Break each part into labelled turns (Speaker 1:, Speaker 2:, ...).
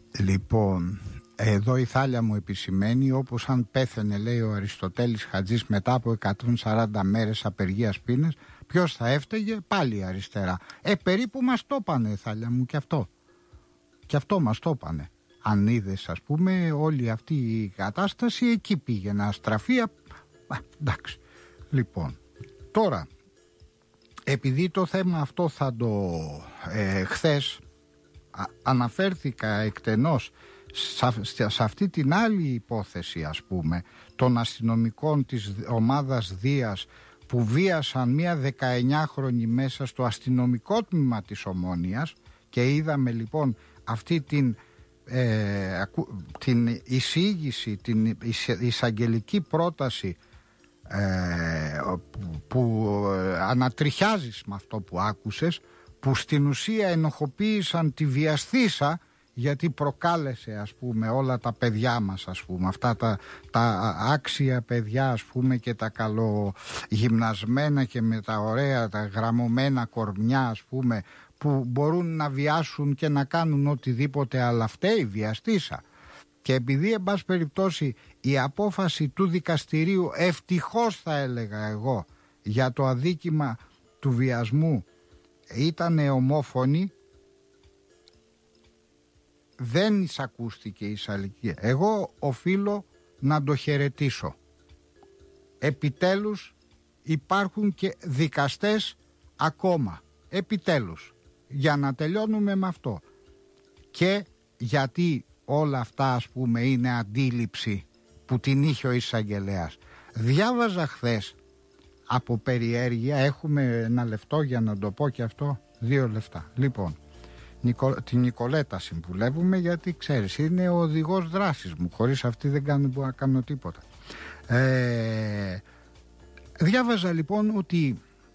Speaker 1: Λοιπόν, εδώ η Θάλια μου επισημαίνει, όπως αν πέθαινε, λέει ο Αριστοτέλης Χατζής, μετά από 140 μέρες απεργίας πείνες, ποιος θα έφταιγε? Πάλι η αριστερά. Περίπου μας το πάνε, Θάλια μου, και αυτό. Και αυτό μας το πάνε. Αν είδες, ας πούμε, όλη αυτή η κατάσταση εκεί πήγε να στραφεί. Εντάξει. Λοιπόν, τώρα, επειδή το θέμα αυτό θα το χθες αναφέρθηκα εκτενώς σε αυτή την άλλη υπόθεση, ας πούμε, των αστυνομικών της ομάδας Δίας που βίασαν μια 19χρονη μέσα στο αστυνομικό τμήμα της Ομόνοιας, και είδαμε λοιπόν αυτή την εισήγηση, την εισαγγελική πρόταση που ανατριχιάζεις με αυτό που άκουσες, που στην ουσία ενοχοποίησαν τη βιαστήσα, γιατί προκάλεσε, ας πούμε, όλα τα παιδιά μας, ας πούμε, αυτά τα άξια παιδιά, ας πούμε, και τα καλογυμνασμένα και με τα ωραία, τα γραμμωμένα κορμιά, ας πούμε, που μπορούν να βιάσουν και να κάνουν οτιδήποτε, αλλά φταίει βιαστήσα. Και επειδή, εν πάση περιπτώσει, η απόφαση του δικαστηρίου, ευτυχώς θα έλεγα εγώ, για το αδίκημα του βιασμού ήταν ομόφωνη, δεν εισακούστηκε η εισαλληλική. Εγώ οφείλω να το χαιρετήσω. Επιτέλους υπάρχουν και δικαστές ακόμα. Επιτέλους. Για να τελειώνουμε με αυτό. Και γιατί όλα αυτά, ας πούμε, είναι αντίληψη που την είχε ο εισαγγελέας. Διάβαζα χθες, από περιέργεια, έχουμε ένα λεπτό για να το πω και αυτό, 2 λεπτά. Λοιπόν, την Νικολέτα συμβουλεύουμε, γιατί ξέρεις, είναι ο οδηγός δράσης μου. Χωρίς αυτή δεν μπορώ να κάνω τίποτα. Διάβαζα λοιπόν ότι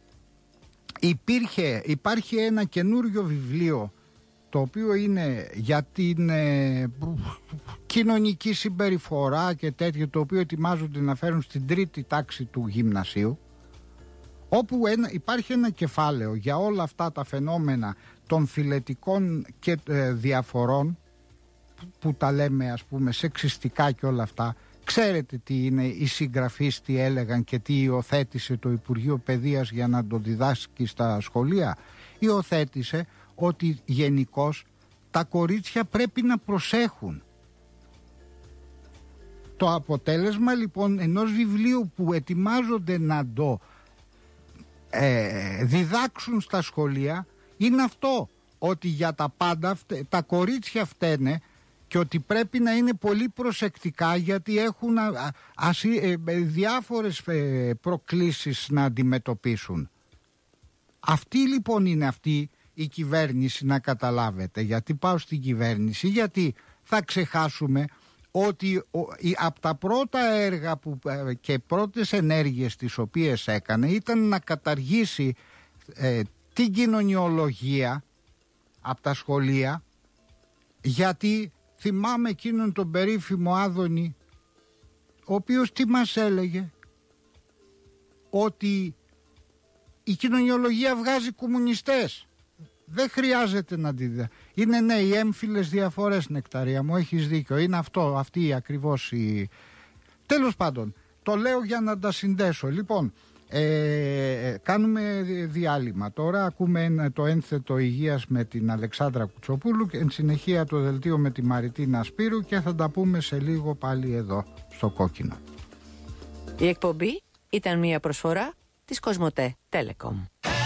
Speaker 1: υπάρχει ένα καινούριο βιβλίο, το οποίο είναι για την κοινωνική συμπεριφορά και τέτοιο, το οποίο ετοιμάζονται να φέρουν στην 3η τάξη του γυμνασίου, όπου υπάρχει ένα κεφάλαιο για όλα αυτά τα φαινόμενα των φιλετικών και διαφορών που τα λέμε, ας πούμε, σεξιστικά και όλα αυτά. Ξέρετε τι είναι οι συγγραφείς, τι έλεγαν και τι υιοθέτησε το Υπουργείο Παιδείας για να το διδάσκει στα σχολεία? Υιοθέτησε ότι γενικώς τα κορίτσια πρέπει να προσέχουν. Το αποτέλεσμα λοιπόν ενός βιβλίου που ετοιμάζονται να το διδάξουν στα σχολεία είναι αυτό, ότι για τα πάντα τα κορίτσια φταίνε και ότι πρέπει να είναι πολύ προσεκτικά, γιατί έχουν διάφορες προκλήσεις να αντιμετωπίσουν. Αυτή λοιπόν είναι αυτή η κυβέρνηση, να καταλάβετε. Γιατί πάω στην κυβέρνηση? Γιατί θα ξεχάσουμε ότι από τα πρώτα έργα και πρώτες ενέργειες τις οποίες έκανε ήταν να καταργήσει την κοινωνιολογία από τα σχολεία, γιατί θυμάμαι εκείνον τον περίφημο Άδωνη, ο οποίος τι μας έλεγε? Ότι η κοινωνιολογία βγάζει κομμουνιστές. Δεν χρειάζεται να τη δει. Είναι ναι, οι έμφυλες διαφορές, Νεκταρία μου, έχεις δίκιο. Είναι αυτή ακριβώς η... Τέλος πάντων, το λέω για να τα συνδέσω. Λοιπόν, κάνουμε διάλειμμα τώρα. Ακούμε το ένθετο υγείας με την Αλεξάνδρα Κουτσοπούλου και εν συνεχεία το δελτίο με τη Μαριτίνα Σπύρου, και θα τα πούμε σε λίγο πάλι εδώ στο Κόκκινο.
Speaker 2: Η εκπομπή ήταν μια προσφορά της Κοσμοτέ Telecom.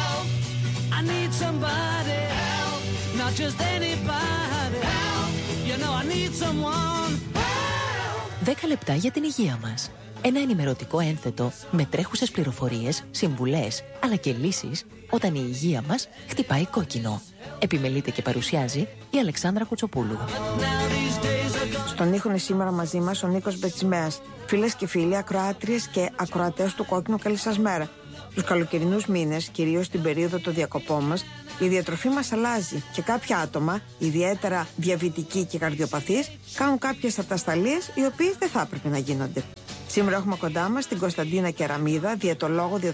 Speaker 3: 10 λεπτά για την υγεία μας. Ένα ενημερωτικό ένθετο με τρέχουσες πληροφορίες, συμβουλές, αλλά και λύσεις όταν η υγεία μας χτυπάει κόκκινο. Επιμελείται και παρουσιάζει η Αλεξάνδρα Κουτσοπούλου.
Speaker 4: Στον ήχο είναι σήμερα μαζί μας ο Νίκος Μπετσιμέας. Φίλες και φίλοι, ακροάτριες και ακροατές του Κόκκινου, καλή σας μέρα. Τους καλοκαιρινούς μήνες, κυρίως την περίοδο των διακοπών μας, η διατροφή μας αλλάζει και κάποια άτομα, ιδιαίτερα διαβητικοί και καρδιοπαθείς, κάνουν κάποιες ατασταλίες οι οποίες δεν θα έπρεπε να γίνονται. Σήμερα έχουμε κοντά μας την Κωνσταντίνα Κεραμίδα,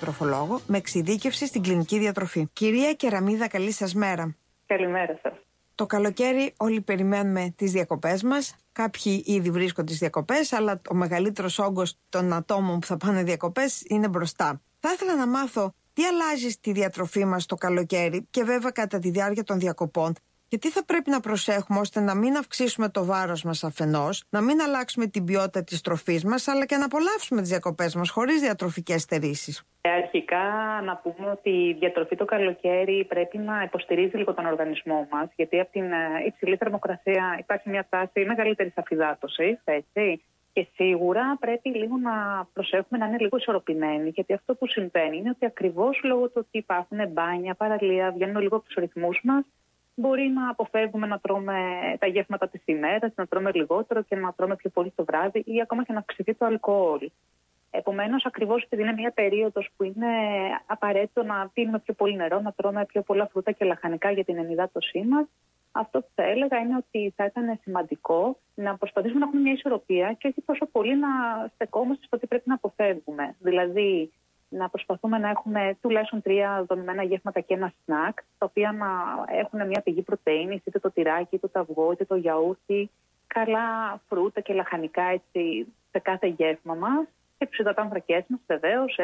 Speaker 4: διαιτολόγο-διατροφολόγο με εξειδίκευση στην κλινική διατροφή. Κυρία Κεραμίδα, καλή σας μέρα.
Speaker 5: Καλημέρα σας.
Speaker 4: Το καλοκαίρι όλοι περιμένουμε τις διακοπές μας. Κάποιοι ήδη βρίσκονται στις διακοπές, αλλά ο μεγαλύτερος όγκος των ατόμων που θα πάνε διακοπές είναι μπροστά. Θα ήθελα να μάθω τι αλλάζει στη διατροφή μας το καλοκαίρι και βέβαια κατά τη διάρκεια των διακοπών. Και τι θα πρέπει να προσέχουμε ώστε να μην αυξήσουμε το βάρος μας αφενός, να μην αλλάξουμε την ποιότητα της τροφής μας, αλλά και να απολαύσουμε τις διακοπές μας χωρίς διατροφικές στερήσεις.
Speaker 5: Αρχικά να πούμε ότι η διατροφή το καλοκαίρι πρέπει να υποστηρίζει λίγο τον οργανισμό μας, γιατί από την υψηλή θερμοκρασία υπάρχει μια τάση μεγαλύτερης αφυδάτωσης, έτσι. Και σίγουρα πρέπει λίγο να προσέχουμε να είναι λίγο ισορροπημένοι, γιατί αυτό που συμβαίνει είναι ότι ακριβώς λόγω του ότι υπάρχουν μπάνια, παραλία, βγαίνουν λίγο από τους ρυθμούς μας, μπορεί να αποφεύγουμε να τρώμε τα γεύματα της ημέρας, να τρώμε λιγότερο και να τρώμε πιο πολύ το βράδυ ή ακόμα και να αυξηθεί το αλκοόλ. Επομένως, ακριβώς επειδή είναι μια περίοδος που είναι απαραίτητο να πίνουμε πιο πολύ νερό, να τρώμε πιο πολλά φρούτα και λαχανικά για την ενυδάτωσή μας, αυτό που θα έλεγα είναι ότι θα ήταν σημαντικό να προσπαθήσουμε να έχουμε μια ισορροπία και όχι τόσο πολύ να στεκόμαστε στο τι πρέπει να αποφεύγουμε. Δηλαδή, να προσπαθούμε να έχουμε τουλάχιστον 3 δομημένα γεύματα και ένα σνακ, τα οποία να έχουν μια πηγή πρωτεΐνης, είτε το τυράκι, είτε το αυγό, είτε το γιαούρτι, καλά φρούτα και λαχανικά έτσι, σε κάθε γεύμα μας. Και τους υδατάνθρακές μας, βεβαίως,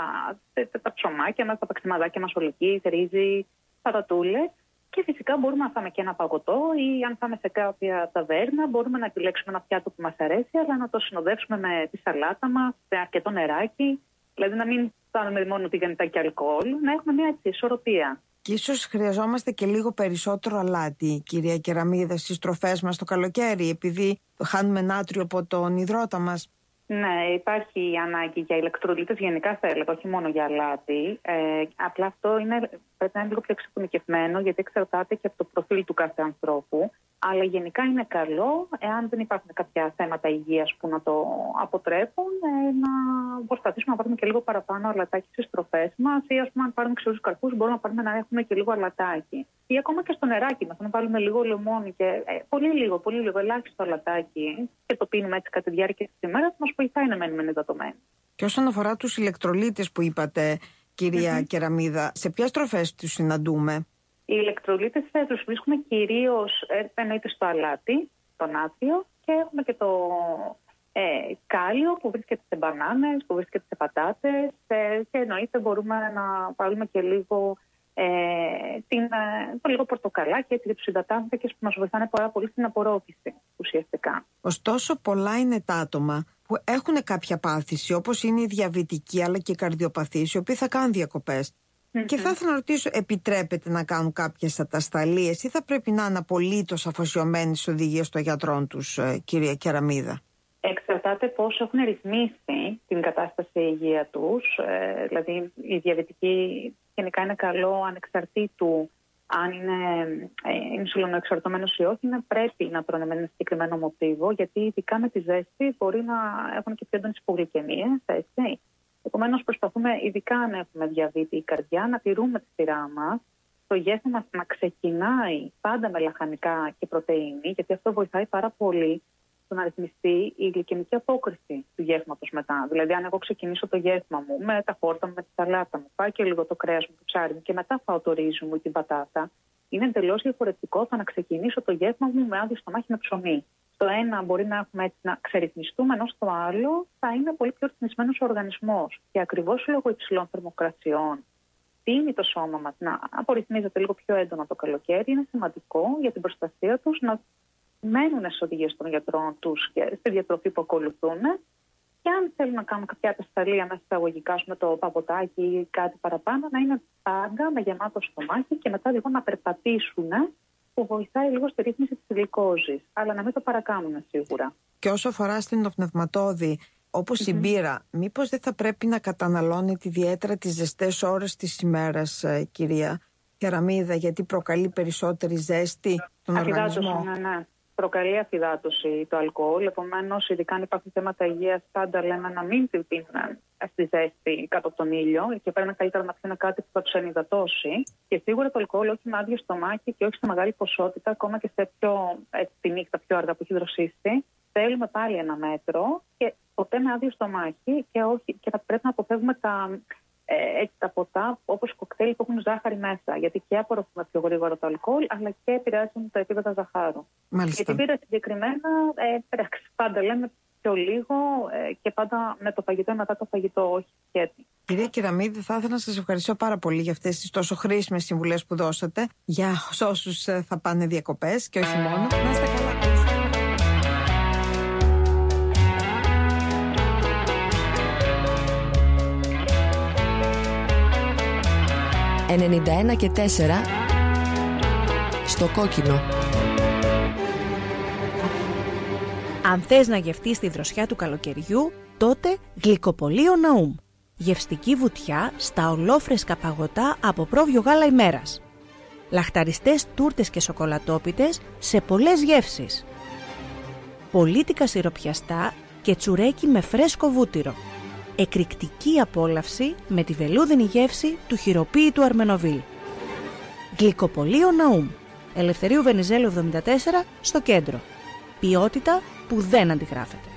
Speaker 5: τα ψωμάκια μας, τα παξιμαδάκια μας, ολική, ρύζι, πατατούλες. Και φυσικά μπορούμε να φάμε και ένα παγωτό ή αν φάμε σε κάποια ταβέρνα, μπορούμε να επιλέξουμε ένα πιάτο που μας αρέσει, αλλά να το συνοδεύσουμε με τη σαλάτα μας, με αρκετό νεράκι. Δηλαδή να μην κάνουμε μόνο τηγανιτά και αλκοόλ, να έχουμε μια έτσι ισορροπία.
Speaker 4: Και ίσως χρειαζόμαστε και λίγο περισσότερο αλάτι, κυρία Κεραμίδα, στις τροφές μας το καλοκαίρι, επειδή χάνουμε νάτριο από τον υδρότα μας.
Speaker 5: Ναι, υπάρχει ανάγκη για ηλεκτρολίτες γενικά θα έλεγα, όχι μόνο για αλάτι. Απλά αυτό πρέπει να είναι λίγο πιο εξειδικευμένο, γιατί εξαρτάται και από το προφίλ του κάθε ανθρώπου. Αλλά γενικά είναι καλό, εάν δεν υπάρχουν κάποια θέματα υγείας που να το αποτρέπουν, να προσπαθήσουμε να πάρουμε και λίγο παραπάνω αλατάκι στις τροφές μας, ή ας πούμε, αν πάρουμε ξηρούς καρπούς, μπορούμε να πάρουμε να έχουμε και λίγο αλατάκι. Ή ακόμα και στο νεράκι μας, να βάλουμε λίγο λεμόνι και πολύ λίγο, ελάχιστο αλατάκι, και το πίνουμε έτσι κατά τη διάρκεια της ημέρας, μας βοηθάει να μένουμε ενυδατωμένοι.
Speaker 4: Και όσον αφορά τους ηλεκτρολίτες που είπατε, κυρία Κεραμίδα, σε ποιες τροφές τους συναντούμε?
Speaker 5: Οι ηλεκτρολίτες τους βρίσκουμε κυρίως εννοείται στο αλάτι, το νάτριο, και έχουμε και το κάλιο που βρίσκεται σε μπανάνες, που βρίσκεται σε πατάτες, και εννοείται μπορούμε να βάλουμε και λίγο το λίγο πορτοκαλάκι, έτσι, για τους υδατάνθρακες που μας βοηθάνε πάρα πολύ στην απορρόφηση ουσιαστικά.
Speaker 4: Ωστόσο, πολλά είναι τα άτομα που έχουν κάποια πάθηση, όπως είναι οι διαβητικοί αλλά και οι καρδιοπαθείς, οι οποίοι θα κάνουν διακοπές. Και θα ήθελα να ρωτήσω, επιτρέπεται να κάνουν κάποιες ατασταλίες ή θα πρέπει να είναι απολύτως αφοσιωμένοι στις οδηγίες των γιατρών τους, κυρία Κεραμίδα?
Speaker 5: Εξαρτάται πώς έχουν ρυθμίσει την κατάσταση υγεία τους. Δηλαδή, οι διαβητικοί γενικά είναι καλό ανεξαρτήτου αν είναι ινσουλινοεξαρτώμενος ή όχι, πρέπει να τρώνε με ένα συγκεκριμένο μοτίβο, γιατί ειδικά με τη ζέστη μπορεί να έχουν και πιο έντονες υπογλυκαιμίες, έτσι. Επομένως, προσπαθούμε, ειδικά αν έχουμε διαβήτη ή καρδιά, να τηρούμε τη σειρά μας, το γεύμα μας να ξεκινάει πάντα με λαχανικά και πρωτεΐνη, γιατί αυτό βοηθάει πάρα πολύ στο να ρυθμιστεί η γλυκαιμική απόκριση του γεύματος μετά. Δηλαδή, αν εγώ ξεκινήσω το γεύμα μου με τα χόρτα μου, με τη σαλάτα μου, πάω και λίγο το κρέας μου, το ψάρι μου και μετά φάω το ρύζι μου ή την πατάτα, είναι εντελώς διαφορετικό το να ξεκινήσω το γεύμα μου με άδειο στομάχι με ψωμί. Το ένα μπορεί να έχουμε έτσι να ξερυθμιστούμε, ενώ στο άλλο θα είναι πολύ πιο ρυθμισμένος ο οργανισμός. Και ακριβώς λόγω υψηλών θερμοκρασιών, τείνει το σώμα μας να απορριθμίζεται λίγο πιο έντονα το καλοκαίρι. Είναι σημαντικό για την προστασία τους να μένουν στις οδηγίες των γιατρών τους και στη διατροφή που ακολουθούν. Και αν θέλουν να κάνουν κάποια ατασταλία μέσα εισαγωγικά με το παγωτάκι ή κάτι παραπάνω, να είναι πάντα με γεμάτο στομάχι και μετά λίγο να περπατήσουν, που βοηθάει λίγο στη ρύθμιση της γλυκόζης, αλλά να μην το παρακάνουμε σίγουρα. Και
Speaker 4: όσο αφορά στην υνοπνευματώδη, όπως η μπύρα, μήπως δεν θα πρέπει να καταναλώνεται ιδιαίτερα τις ζεστές ώρες της ημέρας, κυρία Κεραμίδα, γιατί προκαλεί περισσότερη ζέστη στον οργανισμό?
Speaker 5: Ναι. Προκαλεί αφυδάτωση το αλκοόλ. Επομένως, ειδικά αν υπάρχουν θέματα υγείας, πάντα λέμε να μην την πίνουν στη ζέστη κάτω από τον ήλιο, και πρέπει καλύτερα να πιούν κάτι που θα τους ενυδατώσει. Και σίγουρα το αλκοόλ όχι με άδειο στομάχι και όχι σε μεγάλη ποσότητα, ακόμα και σε τη νύχτα πιο αργά που έχει δροσίσει. Θέλουμε πάλι ένα μέτρο και ποτέ με άδειο στομάχι, και θα πρέπει να αποφεύγουμε έτσι τα ποτά, όπως κοκτέιλ που έχουν ζάχαρη μέσα. Γιατί και απορροφούν πιο γρήγορα το αλκοόλ, αλλά και επηρεάζουν τα επίπεδα ζαχάρου.
Speaker 4: Μάλιστα.
Speaker 5: Για την πύρα συγκεκριμένα, πάντα λέμε πιο λίγο και πάντα με το φαγητό ή μετά το φαγητό, όχι σκέτη.
Speaker 4: Κυρία Κεραμίδη, θα ήθελα να σας ευχαριστώ πάρα πολύ για αυτές τις τόσο χρήσιμες συμβουλές που δώσατε για όσους θα πάνε διακοπές και όχι μόνο. Να είστε καλά.
Speaker 6: 91 και 4 στο κόκκινο.
Speaker 7: Αν θες να γευτείς τη δροσιά του καλοκαιριού, τότε γλυκοπωλείο Ναούμ. Γευστική βουτιά στα ολόφρεσκα παγωτά από πρόβιο γάλα ημέρας. Λαχταριστές τούρτες και σοκολατόπιτες σε πολλές γεύσεις. Πολίτικα σιροπιαστά και τσουρέκι με φρέσκο βούτυρο. Εκρηκτική απόλαυση με τη βελούδινη γεύση του χειροποίητου Αρμενοβίλ. Γλυκοπωλείο Ναούμ. Ελευθερίου Βενιζέλου 74 στο κέντρο. Ποιότητα που δεν αντιγράφεται.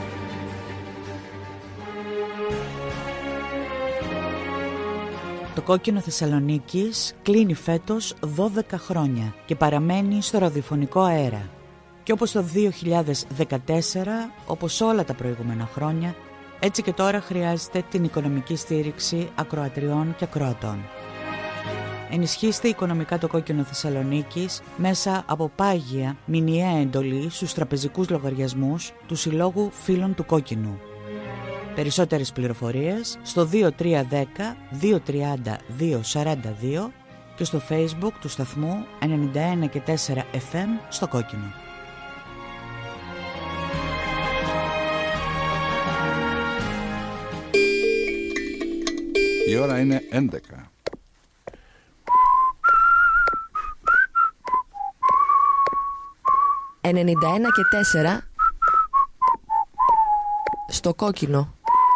Speaker 8: Το κόκκινο Θεσσαλονίκης κλείνει φέτος 12 χρόνια και παραμένει στο ραδιοφωνικό αέρα. Και όπως το 2014, όπως όλα τα προηγούμενα χρόνια, έτσι και τώρα χρειάζεται την οικονομική στήριξη ακροατριών και ακροατών. Ενισχύστε οικονομικά το κόκκινο Θεσσαλονίκης μέσα από πάγια μηνιαία εντολή στους τραπεζικούς λογαριασμούς του Συλλόγου Φίλων του Κόκκινου. Περισσότερες πληροφορίες στο 2310 230 242 και στο Facebook του σταθμού 91 και 4 FM στο Κόκκινο.
Speaker 9: Η ώρα είναι 11.
Speaker 6: «91 και 4 στο κόκκινο».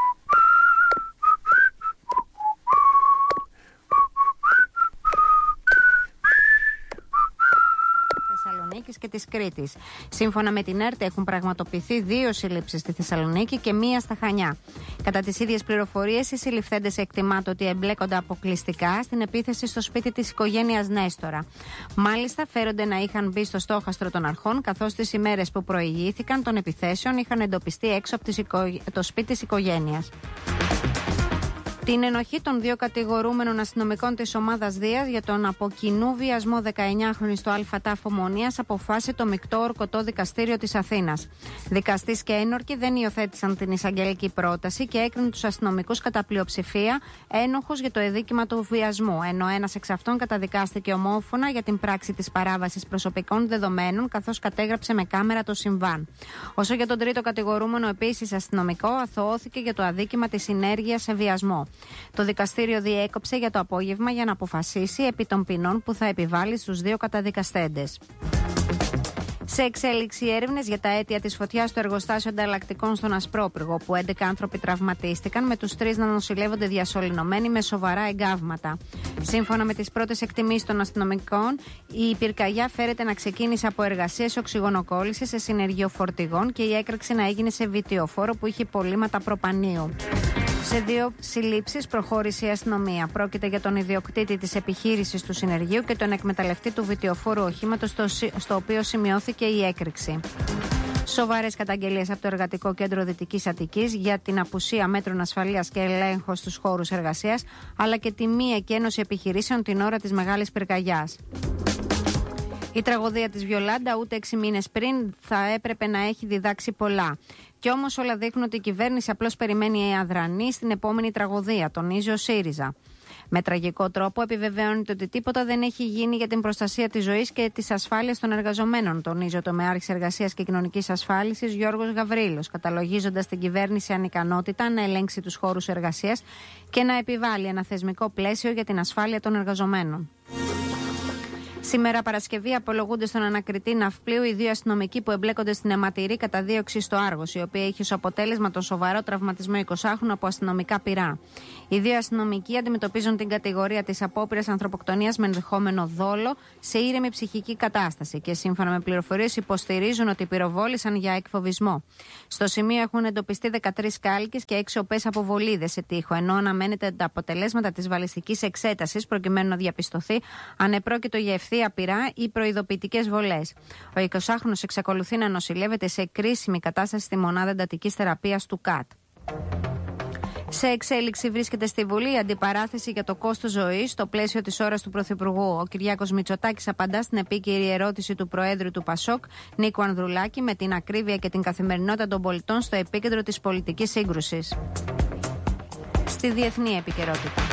Speaker 10: Και της Κρήτης. Σύμφωνα με την ΕΡΤ έχουν πραγματοποιηθεί 2 σύλληψεις στη Θεσσαλονίκη και 1 στα Χανιά. Κατά τις ίδιες πληροφορίες, οι συλληφθέντες εκτιμάται ότι εμπλέκονται αποκλειστικά στην επίθεση στο σπίτι της οικογένειας Νέστορα. Μάλιστα, φέρονται να είχαν μπει στο στόχαστρο των αρχών, καθώς τις ημέρες που προηγήθηκαν των επιθέσεων είχαν εντοπιστεί έξω από το σπίτι της οικογένειας. Την ενοχή των 2 κατηγορούμενων αστυνομικών της ομάδας Δίας για τον από κοινού βιασμό 19χρονη στο ΑΤΑΦ Ομονίας αποφάσισε το μεικτό ορκωτό δικαστήριο της Αθήνας. Δικαστής και ένορκοι δεν υιοθέτησαν την εισαγγελική πρόταση και έκριναν τους αστυνομικούς κατά πλειοψηφία ένοχους για το εδίκημα του βιασμού, ενώ ένας εξ αυτών καταδικάστηκε ομόφωνα για την πράξη της παράβασης προσωπικών δεδομένων, καθώς κατέγραψε με κάμερα το συμβάν. Όσο για τον τρίτο κατηγορούμενο, επίσης αστυνομικό, αθωώθηκε για το αδίκημα της συνέργειας σε βιασμό. Το δικαστήριο διέκοψε για το απόγευμα για να αποφασίσει επί των ποινών που θα επιβάλλει στους 2 καταδικαστέντες. Σε εξέλιξη έρευνες για τα αίτια της φωτιάς στο εργοστάσιο ανταλλακτικών στον Ασπρόπυργο, που 11 άνθρωποι τραυματίστηκαν, με τους 3 να νοσηλεύονται διασωληνωμένοι με σοβαρά εγκάβματα. Σύμφωνα με τις πρώτες εκτιμήσεις των αστυνομικών, η πυρκαγιά φέρεται να ξεκίνησε από εργασίες οξυγονοκόλλησης σε συνεργείο φορτηγών και η έκρηξη να έγινε σε βιτιοφόρο που είχε υπολείμματα προπανίου. Σε 2 συλλήψεις προχώρησε η αστυνομία. Πρόκειται για τον ιδιοκτήτη της επιχείρησης του συνεργείου και τον εκμεταλλευτή του βιτιοφόρου οχήματος στο οποίο σημειώθηκε η έκρηξη. Σοβαρές καταγγελίες από το Εργατικό Κέντρο Δυτικής Αττικής για την απουσία μέτρων ασφαλείας και ελέγχου στους χώρους εργασίας, αλλά και τη μη εκένωση επιχειρήσεων την ώρα της μεγάλης πυρκαγιάς. Η τραγωδία της Βιολάντα ούτε 6 μήνες πριν θα έπρεπε να έχει διδάξει πολλά. Κι όμως όλα δείχνουν ότι η κυβέρνηση απλώς περιμένει αδρανή στην επόμενη τραγωδία, τονίζει ο ΣΥΡΙΖΑ. Με τραγικό τρόπο επιβεβαιώνεται ότι τίποτα δεν έχει γίνει για την προστασία της ζωής και της ασφάλειας των εργαζομένων, τονίζει ο τομεάρχης Εργασίας και Κοινωνικής Ασφάλισης Γιώργος Γαβρίλος, καταλογίζοντας την κυβέρνηση ανικανότητα να ελέγξει τους χώρους εργασίας και να επιβάλλει ένα θεσμικό πλαίσιο για την ασφάλεια των εργαζομένων. Σήμερα Παρασκευή απολογούνται στον ανακριτή ναυπλίου οι 2 αστυνομικοί που εμπλέκονται στην αιματηρή καταδίωξη στο Άργος, η οποία είχε ως αποτέλεσμα τον σοβαρό τραυματισμό 20χρονου από αστυνομικά πυρά. Οι 2 αστυνομικοί αντιμετωπίζουν την κατηγορία της απόπειρας ανθρωποκτονίας με ενδεχόμενο δόλο σε ήρεμη ψυχική κατάσταση και σύμφωνα με πληροφορίες υποστηρίζουν ότι πυροβόλησαν για εκφοβισμό. Στο σημείο έχουν εντοπιστεί 13 κάλικες και 6 οπές από βολίδες σε τοίχο, ενώ αναμένεται τα αποτελέσματα της βαλιστικής εξέτασης προκειμένου να διαπιστωθεί αν επρόκειτο για ευθεία πυρά ή προειδοποιητικές βολές. Ο 20χρονος εξακολουθεί να νοσηλεύεται σε κρίσιμη κατάσταση στη μονάδα εντατικής θεραπείας του ΚΑΤ. Σε εξέλιξη βρίσκεται στη Βουλή η αντιπαράθεση για το κόστος ζωής στο πλαίσιο της ώρας του Πρωθυπουργού. Ο Κυριάκος Μητσοτάκης απαντά στην επίκαιρη ερώτηση του Προέδρου του ΠΑΣΟΚ, Νίκου Ανδρουλάκη, με την ακρίβεια και την καθημερινότητα των πολιτών στο επίκεντρο της πολιτικής σύγκρουσης. Στη διεθνή επικαιρότητα.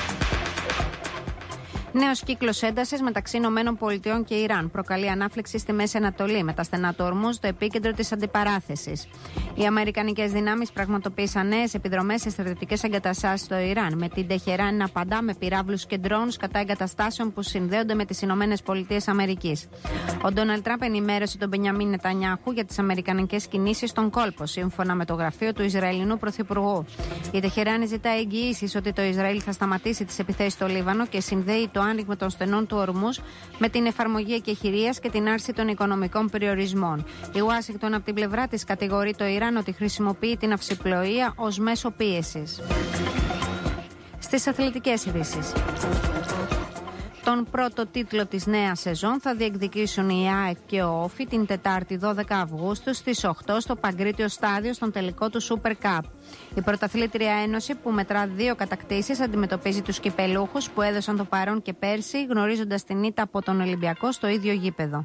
Speaker 10: Νέος κύκλος έντασης μεταξύ ΗΠΑ και Ιράν προκαλεί ανάφλεξη στη Μέση Ανατολή, με τα στενά του Ορμούζ στο επίκεντρο της αντιπαράθεσης. Οι αμερικανικές δυνάμεις πραγματοποίησαν νέες επιδρομές σε στρατιωτικές εγκαταστάσεις στο Ιράν, με την Τεχεράνη να απαντά με πυράβλους και ντρόουνς κατά εγκαταστάσεων που συνδέονται με τις ΗΠΑ. Ο Ντόναλντ Τραμπ ενημέρωσε τον Μπενιαμίν Νετανιάχου για τις αμερικανικές κινήσεις στον κόλπο, σύμφωνα με το γραφείο του Ισραηλινού Πρωθυπουργού. Η Τεχεράνη ζητά εγγυήσεις ότι το Ισραήλ θα σταματήσει τις επιθέσεις στο Λίβανο και συνδέει το άνοιγμα των στενών του Ορμούζ με την εφαρμογή εκεχηρίας και την άρση των οικονομικών περιορισμών. Η Ουάσιγκτον από την πλευρά της κατηγορεί το Ιράν ότι χρησιμοποιεί την αυσιπλοεία ως μέσο πίεσης. Στις αθλητικές ειδήσεις. Τον πρώτο τίτλο της νέας σεζόν θα διεκδικήσουν η ΑΕΚ και ο Όφι την Τετάρτη 12 Αυγούστου στις 8 στο Παγκρίτιο Στάδιο στον τελικό του Super Cup. Η Πρωταθλήτρια Ένωση, που μετρά 2 κατακτήσεις, αντιμετωπίζει τους κυπελούχους που έδωσαν το παρόν και πέρσι, γνωρίζοντας την ήττα από τον Ολυμπιακό στο ίδιο γήπεδο.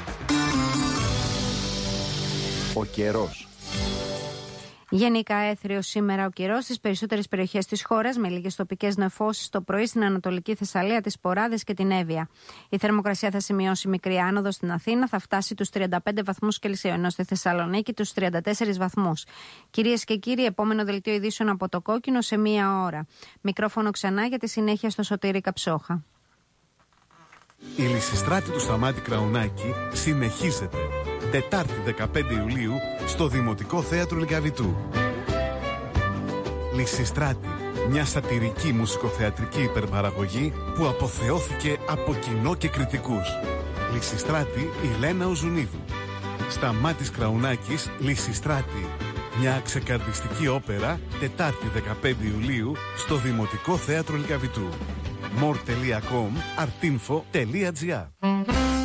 Speaker 9: Ο καιρός.
Speaker 10: Γενικά έθριος σήμερα ο καιρός στις περισσότερες περιοχές της χώρας, με λίγες τοπικές νεφώσεις το πρωί στην Ανατολική Θεσσαλία, τις Ποράδες και την Εύβοια. Η θερμοκρασία θα σημειώσει μικρή άνοδο στην Αθήνα, θα φτάσει τους 35 βαθμούς Κελσίου, ενώ στη Θεσσαλονίκη τους 34 βαθμούς. Κυρίες και κύριοι, επόμενο δελτίο ειδήσεων από το Κόκκινο σε 1 ώρα. Μικρόφωνο ξανά για τη συνέχεια στο Σωτήρη Καψόχα.
Speaker 11: Η Λυσιστράτη του Σταμάτη Κραουνάκη συνεχίζεται. Τετάρτη 15 Ιουλίου στο Δημοτικό Θέατρο Λυκαβητού. Λυσιστράτη, μια σατυρική μουσικοθεατρική υπερπαραγωγή που αποθεώθηκε από κοινό και κριτικούς. Λυσιστράτη η Λένα Οζουνίδου. Σταμάτης Κραουνάκης, Λυσιστράτη. Μια ξεκαρδιστική όπερα, Τετάρτη 15 Ιουλίου στο Δημοτικό Θέατρο Λυκαβητού. more.com, artinfo.gr